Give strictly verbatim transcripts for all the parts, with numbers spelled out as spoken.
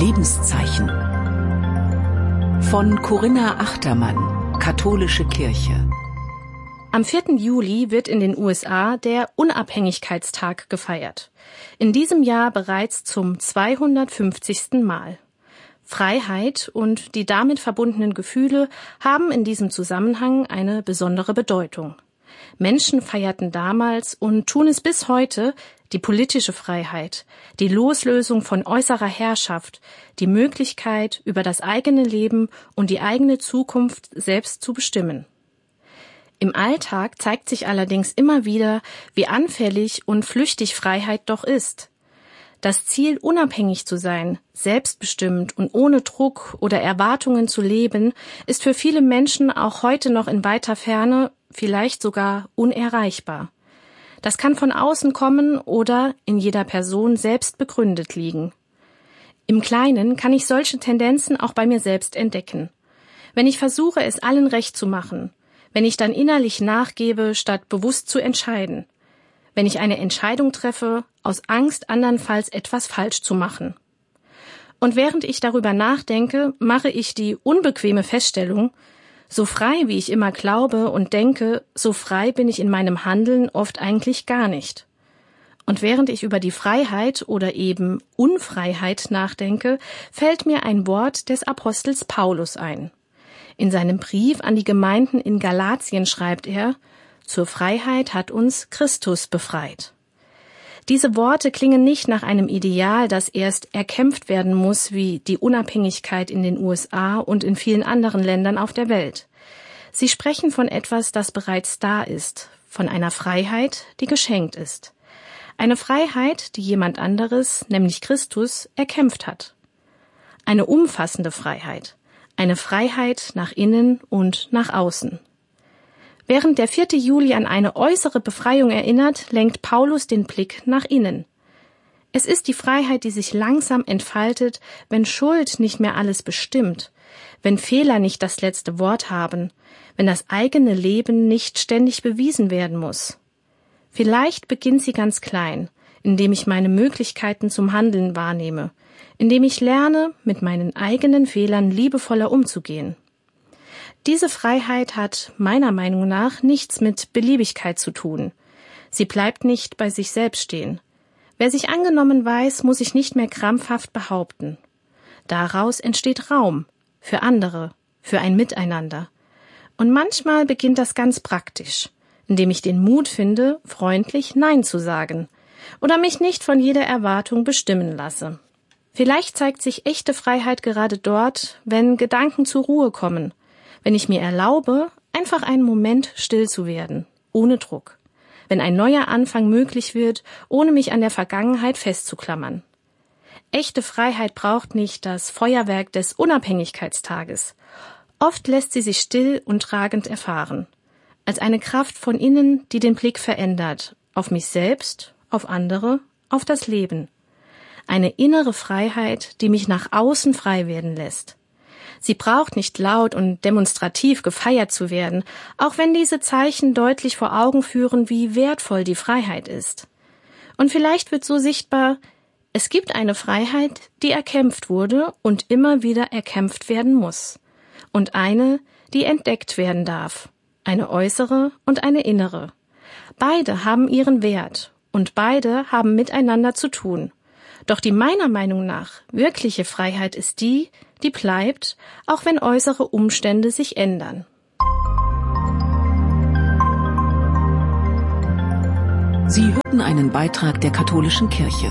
Lebenszeichen von Corinna Achtermann, Katholische Kirche. Am vierten Juli wird in den U S A der Unabhängigkeitstag gefeiert. In diesem Jahr bereits zum zweihundertfünfzigsten Mal. Freiheit und die damit verbundenen Gefühle haben in diesem Zusammenhang eine besondere Bedeutung. Menschen feierten damals und tun es bis heute die politische Freiheit, die Loslösung von äußerer Herrschaft, die Möglichkeit, über das eigene Leben und die eigene Zukunft selbst zu bestimmen. Im Alltag zeigt sich allerdings immer wieder, wie anfällig und flüchtig Freiheit doch ist. Das Ziel, unabhängig zu sein, selbstbestimmt und ohne Druck oder Erwartungen zu leben, ist für viele Menschen auch heute noch in weiter Ferne, vielleicht sogar unerreichbar. Das kann von außen kommen oder in jeder Person selbst begründet liegen. Im Kleinen kann ich solche Tendenzen auch bei mir selbst entdecken. Wenn ich versuche, es allen recht zu machen, wenn ich dann innerlich nachgebe, statt bewusst zu entscheiden, wenn ich eine Entscheidung treffe, aus Angst, andernfalls etwas falsch zu machen. Und während ich darüber nachdenke, mache ich die unbequeme Feststellung, so frei, wie ich immer glaube und denke, so frei bin ich in meinem Handeln oft eigentlich gar nicht. Und während ich über die Freiheit oder eben Unfreiheit nachdenke, fällt mir ein Wort des Apostels Paulus ein. In seinem Brief an die Gemeinden in Galatien schreibt er: Zur Freiheit hat uns Christus befreit. Diese Worte klingen nicht nach einem Ideal, das erst erkämpft werden muss, wie die Unabhängigkeit in den U S A und in vielen anderen Ländern auf der Welt. Sie sprechen von etwas, das bereits da ist, von einer Freiheit, die geschenkt ist. Eine Freiheit, die jemand anderes, nämlich Christus, erkämpft hat. Eine umfassende Freiheit. Eine Freiheit nach innen und nach außen. Während der vierte Juli an eine äußere Befreiung erinnert, lenkt Paulus den Blick nach innen. Es ist die Freiheit, die sich langsam entfaltet, wenn Schuld nicht mehr alles bestimmt, wenn Fehler nicht das letzte Wort haben, wenn das eigene Leben nicht ständig bewiesen werden muss. Vielleicht beginnt sie ganz klein, indem ich meine Möglichkeiten zum Handeln wahrnehme, indem ich lerne, mit meinen eigenen Fehlern liebevoller umzugehen. Diese Freiheit hat meiner Meinung nach nichts mit Beliebigkeit zu tun. Sie bleibt nicht bei sich selbst stehen. Wer sich angenommen weiß, muss sich nicht mehr krampfhaft behaupten. Daraus entsteht Raum für andere, für ein Miteinander. Und manchmal beginnt das ganz praktisch, indem ich den Mut finde, freundlich Nein zu sagen oder mich nicht von jeder Erwartung bestimmen lasse. Vielleicht zeigt sich echte Freiheit gerade dort, wenn Gedanken zur Ruhe kommen, wenn ich mir erlaube, einfach einen Moment still zu werden, ohne Druck. Wenn ein neuer Anfang möglich wird, ohne mich an der Vergangenheit festzuklammern. Echte Freiheit braucht nicht das Feuerwerk des Unabhängigkeitstages. Oft lässt sie sich still und tragend erfahren. Als eine Kraft von innen, die den Blick verändert. Auf mich selbst, auf andere, auf das Leben. Eine innere Freiheit, die mich nach außen frei werden lässt. Sie braucht nicht laut und demonstrativ gefeiert zu werden, auch wenn diese Zeichen deutlich vor Augen führen, wie wertvoll die Freiheit ist. Und vielleicht wird so sichtbar, es gibt eine Freiheit, die erkämpft wurde und immer wieder erkämpft werden muss. Und eine, die entdeckt werden darf. Eine äußere und eine innere. Beide haben ihren Wert und beide haben miteinander zu tun. Doch die meiner Meinung nach wirkliche Freiheit ist die, die bleibt, auch wenn äußere Umstände sich ändern. Sie hörten einen Beitrag der Katholischen Kirche.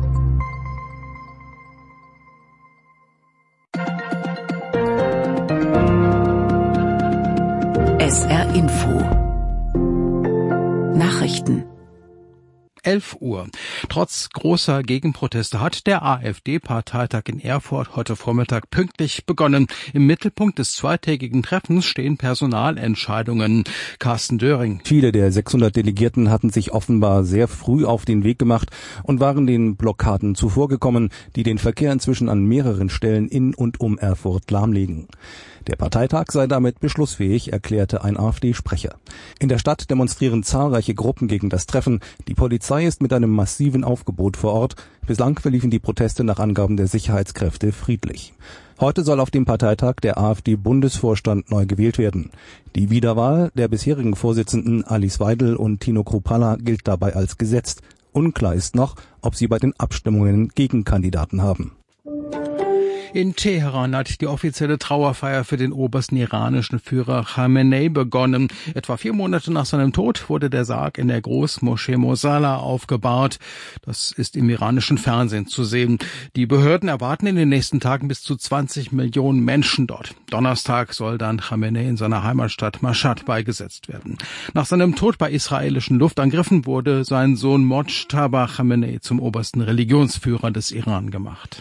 S R Info Nachrichten elf Uhr. Trotz großer Gegenproteste hat der AfD-Parteitag in Erfurt heute Vormittag pünktlich begonnen. Im Mittelpunkt des zweitägigen Treffens stehen Personalentscheidungen. Carsten Döring. Viele der sechshundert Delegierten hatten sich offenbar sehr früh auf den Weg gemacht und waren den Blockaden zuvorgekommen, die den Verkehr inzwischen an mehreren Stellen in und um Erfurt lahmlegen. Der Parteitag sei damit beschlussfähig, erklärte ein AfD-Sprecher. In der Stadt demonstrieren zahlreiche Gruppen gegen das Treffen. Die Polizei Polizei ist mit einem massiven Aufgebot vor Ort. Bislang verliefen die Proteste nach Angaben der Sicherheitskräfte friedlich. Heute soll auf dem Parteitag der AfD-Bundesvorstand neu gewählt werden. Die Wiederwahl der bisherigen Vorsitzenden Alice Weidel und Tino Kruppalla gilt dabei als gesetzt. Unklar ist noch, ob sie bei den Abstimmungen Gegenkandidaten haben. In Teheran hat die offizielle Trauerfeier für den obersten iranischen Führer Khamenei begonnen. Etwa vier Monate nach seinem Tod wurde der Sarg in der Großmoschee Mosalla aufgebahrt. Das ist im iranischen Fernsehen zu sehen. Die Behörden erwarten in den nächsten Tagen bis zu zwanzig Millionen Menschen dort. Donnerstag soll dann Khamenei in seiner Heimatstadt Mashhad beigesetzt werden. Nach seinem Tod bei israelischen Luftangriffen wurde sein Sohn Mojtaba Khamenei zum obersten Religionsführer des Iran gemacht.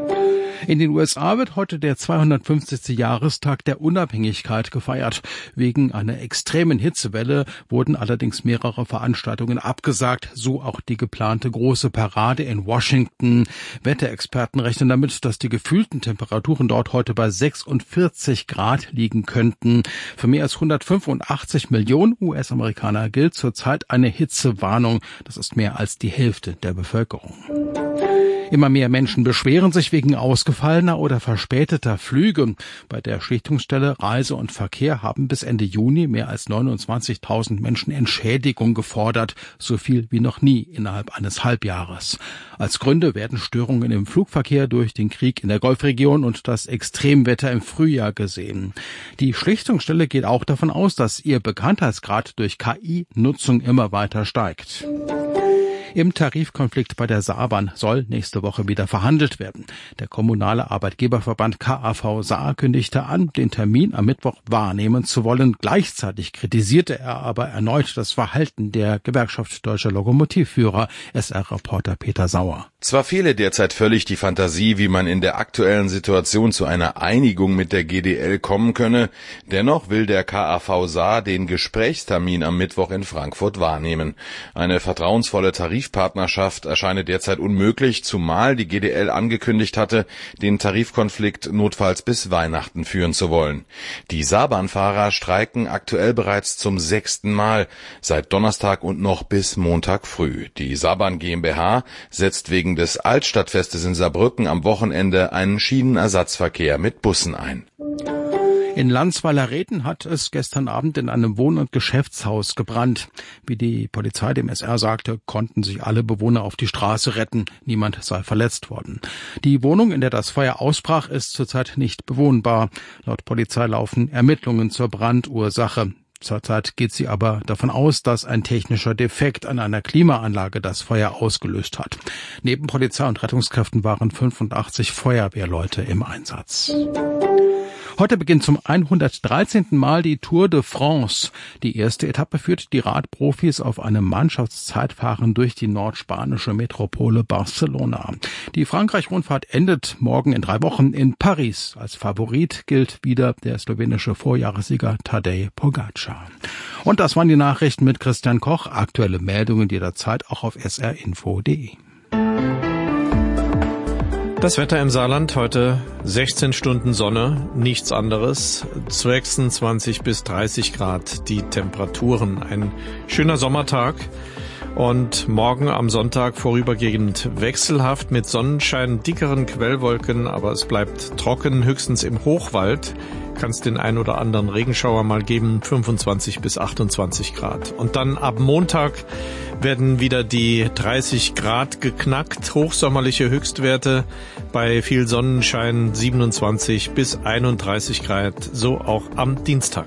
In den U S A wird heute der zweihundertfünfzigste Jahrestag der Unabhängigkeit gefeiert. Wegen einer extremen Hitzewelle wurden allerdings mehrere Veranstaltungen abgesagt, so auch die geplante große Parade in Washington. Wetterexperten rechnen damit, dass die gefühlten Temperaturen dort heute bei sechsundvierzig Grad liegen könnten. Für mehr als hundertfünfundachtzig Millionen U S-Amerikaner gilt zurzeit eine Hitzewarnung. Das ist mehr als die Hälfte der Bevölkerung. Immer mehr Menschen beschweren sich wegen ausgefallener oder verspäteter Flüge. Bei der Schlichtungsstelle Reise und Verkehr haben bis Ende Juni mehr als neunundzwanzigtausend Menschen Entschädigung gefordert, so viel wie noch nie innerhalb eines Halbjahres. Als Gründe werden Störungen im Flugverkehr durch den Krieg in der Golfregion und das Extremwetter im Frühjahr gesehen. Die Schlichtungsstelle geht auch davon aus, dass ihr Bekanntheitsgrad durch K I-Nutzung immer weiter steigt. Im Tarifkonflikt bei der Saarbahn soll nächste Woche wieder verhandelt werden. Der kommunale Arbeitgeberverband K A V Saar kündigte an, den Termin am Mittwoch wahrnehmen zu wollen. Gleichzeitig kritisierte er aber erneut das Verhalten der Gewerkschaft Deutscher Lokomotivführer, S R-Reporter Peter Sauer. Zwar fehle derzeit völlig die Fantasie, wie man in der aktuellen Situation zu einer Einigung mit der G D L kommen könne, dennoch will der K A V Saar den Gesprächstermin am Mittwoch in Frankfurt wahrnehmen. Eine vertrauensvolle Tarifpartnerschaft erscheine derzeit unmöglich, zumal die G D L angekündigt hatte, den Tarifkonflikt notfalls bis Weihnachten führen zu wollen. Die Saarbahnfahrer streiken aktuell bereits zum sechsten Mal, seit Donnerstag und noch bis Montag früh. Die Saarbahn GmbH setzt wegen des Altstadtfestes in Saarbrücken am Wochenende einen Schienenersatzverkehr mit Bussen ein. In Landsweiler-Rethen hat es gestern Abend in einem Wohn- und Geschäftshaus gebrannt. Wie die Polizei dem S R sagte, konnten sich alle Bewohner auf die Straße retten. Niemand sei verletzt worden. Die Wohnung, in der das Feuer ausbrach, ist zurzeit nicht bewohnbar. Laut Polizei laufen Ermittlungen zur Brandursache. Zurzeit geht sie aber davon aus, dass ein technischer Defekt an einer Klimaanlage das Feuer ausgelöst hat. Neben Polizei und Rettungskräften waren fünfundachtzig Feuerwehrleute im Einsatz. Heute beginnt zum hundertdreizehnten Mal die Tour de France. Die erste Etappe führt die Radprofis auf einem Mannschaftszeitfahren durch die nordspanische Metropole Barcelona. Die Frankreich-Rundfahrt endet morgen in drei Wochen in Paris. Als Favorit gilt wieder der slowenische Vorjahressieger Tadej Pogačar. Und das waren die Nachrichten mit Christian Koch. Aktuelle Meldungen jederzeit auch auf s r info punkt d e. Das Wetter im Saarland heute sechzehn Stunden Sonne, nichts anderes, sechsundzwanzig bis dreißig Grad die Temperaturen. Ein schöner Sommertag und morgen am Sonntag vorübergehend wechselhaft mit Sonnenschein, dickeren Quellwolken, aber es bleibt trocken, höchstens im Hochwald. Kann es den ein oder anderen Regenschauer mal geben, fünfundzwanzig bis achtundzwanzig Grad. Und dann ab Montag werden wieder die dreißig Grad geknackt, hochsommerliche Höchstwerte bei viel Sonnenschein, siebenundzwanzig bis einunddreißig Grad, so auch am Dienstag.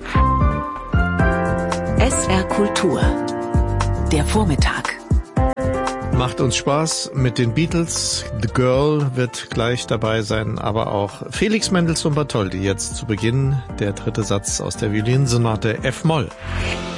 S R Kultur, der Vormittag. Macht uns Spaß mit den Beatles. The Girl wird gleich dabei sein, aber auch Felix Mendelssohn Bartholdy jetzt zu Beginn. Der dritte Satz aus der Violinsonate F-Moll.